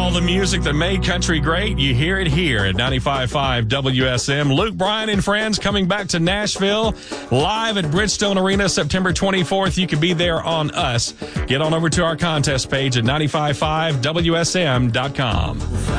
All the music that made country great, you hear it here at 95.5 WSM. Luke Bryan and friends coming back to Nashville live at Bridgestone Arena September 24th. You can be there on us. Get on over to our contest page at 955WSM.com.